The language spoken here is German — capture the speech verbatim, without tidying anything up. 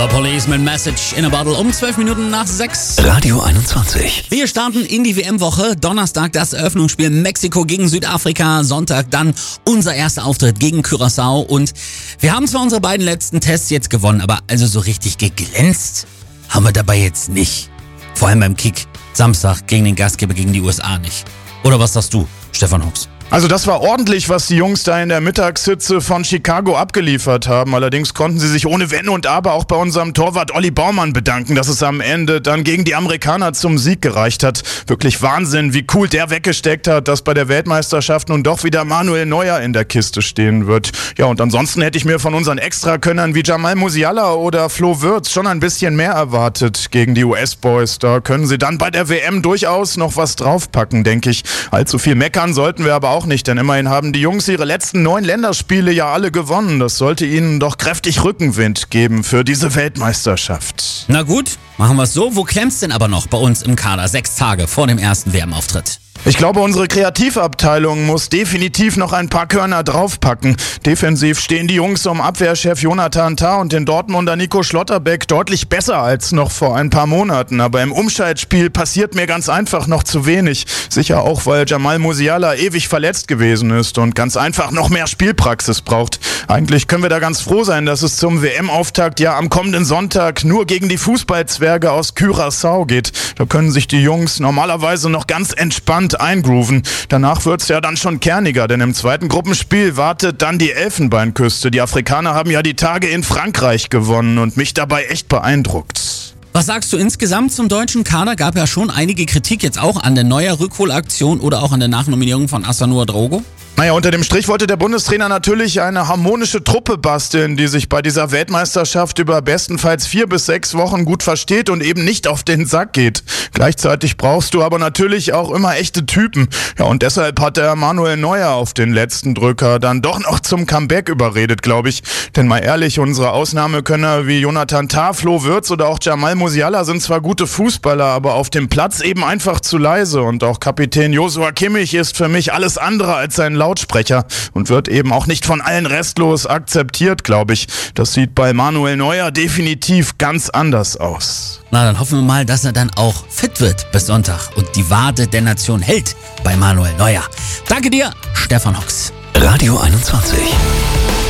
The Policeman Message in a Bottle um zwölf Minuten nach sechs. Radio einundzwanzig. Wir starten in die W M-Woche. Donnerstag das Eröffnungsspiel Mexiko gegen Südafrika. Sonntag dann unser erster Auftritt gegen Curaçao. Und wir haben zwar unsere beiden letzten Tests jetzt gewonnen, aber also so richtig geglänzt haben wir dabei jetzt nicht. Vor allem beim Kick. Samstag gegen den Gastgeber, gegen die U S A nicht. Oder was sagst du, Stefan Hux? Also das war ordentlich, was die Jungs da in der Mittagshitze von Chicago abgeliefert haben. Allerdings konnten sie sich ohne Wenn und Aber auch bei unserem Torwart Olli Baumann bedanken, dass es am Ende dann gegen die Amerikaner zum Sieg gereicht hat. Wirklich Wahnsinn, wie cool der weggesteckt hat, dass bei der Weltmeisterschaft nun doch wieder Manuel Neuer in der Kiste stehen wird. Ja, und ansonsten hätte ich mir von unseren Extrakönnern wie Jamal Musiala oder Flo Wirtz schon ein bisschen mehr erwartet gegen die U S-Boys. Da können sie dann bei der W M durchaus noch was draufpacken, denke ich. Allzu viel meckern sollten wir aber auch nicht, denn immerhin haben die Jungs ihre letzten neun Länderspiele ja alle gewonnen. Das sollte ihnen doch kräftig Rückenwind geben für diese Weltmeisterschaft. Na gut, machen wir es so. Wo klemmt's denn aber noch bei uns im Kader? Sechs Tage vor dem ersten W M-Auftritt. Ich glaube, unsere Kreativabteilung muss definitiv noch ein paar Körner draufpacken. Defensiv stehen die Jungs um Abwehrchef Jonathan Tah und den Dortmunder Nico Schlotterbeck deutlich besser als noch vor ein paar Monaten. Aber im Umschaltspiel passiert mir ganz einfach noch zu wenig. Sicher auch, weil Jamal Musiala ewig verletzt gewesen ist und ganz einfach noch mehr Spielpraxis braucht. Eigentlich können wir da ganz froh sein, dass es zum W M-Auftakt ja am kommenden Sonntag nur gegen die Fußballzwerge aus Curaçao geht. Da können sich die Jungs normalerweise noch ganz entspannt eingrooven. Danach wird's ja dann schon kerniger, denn im zweiten Gruppenspiel wartet dann die Elfenbeinküste. Die Afrikaner haben ja die Tage in Frankreich gewonnen und mich dabei echt beeindruckt. Was sagst du insgesamt zum deutschen Kader? Gab ja schon einige Kritik jetzt auch an der Neuer Rückholaktion oder auch an der Nachnominierung von Assanur Drogo. Naja, unter dem Strich wollte der Bundestrainer natürlich eine harmonische Truppe basteln, die sich bei dieser Weltmeisterschaft über bestenfalls vier bis sechs Wochen gut versteht und eben nicht auf den Sack geht. Gleichzeitig brauchst du aber natürlich auch immer echte Typen. Ja, und deshalb hat der Manuel Neuer auf den letzten Drücker dann doch noch zum Comeback überredet, glaube ich. Denn mal ehrlich, unsere Ausnahmekönner wie Jonathan Tah, Flo Wirtz oder auch Jamal Musiala sind zwar gute Fußballer, aber auf dem Platz eben einfach zu leise. Und auch Kapitän Joshua Kimmich ist für mich alles andere als sein Lautsprecher und wird eben auch nicht von allen restlos akzeptiert, glaube ich. Das sieht bei Manuel Neuer definitiv ganz anders aus. Na, dann hoffen wir mal, dass er dann auch fit wird bis Sonntag und die Wade der Nation hält bei Manuel Neuer. Danke dir, Stefan Hux. Radio einundzwanzig.